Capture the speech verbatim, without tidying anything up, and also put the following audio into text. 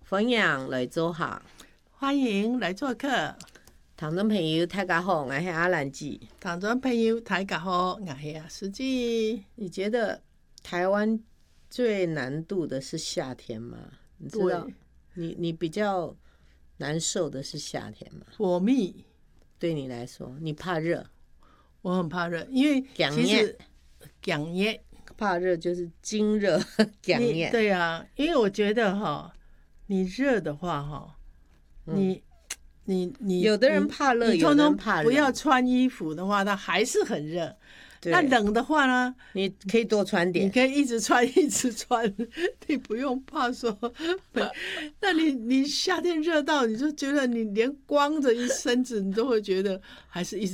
分享来做客， 欢迎来做客。 听众朋友大家好，我是阿兰姐。 听众朋友大家好，我是阿司机。 你觉得台湾最难度的是夏天吗？你知道，你你比较难受的是夏天吗？ 我密， 对你来说，你怕热？ 我很怕热，因为其实讲热， 怕热就是惊热，讲热。 对啊，因为我觉得哈，你热的话哈，你。你你有的人怕热， 你通通不要穿衣服的话，它还是很热。那冷的话呢， 你可以多穿点， 你可以一直穿一直穿，你不用怕说。那你你夏天热到，你就觉得你连光着一身子，你都会觉得还是一直。